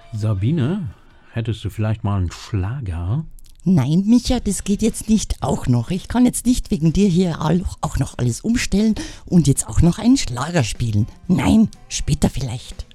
Sabine, hättest du vielleicht mal einen Schlager? Nein, Micha, das geht jetzt nicht auch noch. Ich kann jetzt nicht wegen dir hier auch noch alles umstellen und jetzt auch noch einen Schlager spielen. Nein, später vielleicht.